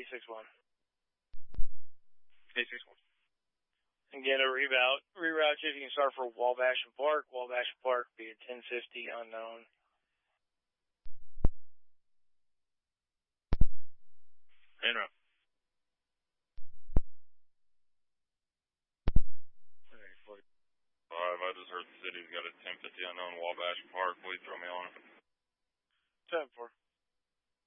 861. 861. And get a reroute if you can start for Wabash and Park. Wabash and Park be at 1050 unknown. Interrupt. I just heard the city's got a 1050 unknown Wabash Park. Will you throw me on it? 10-4.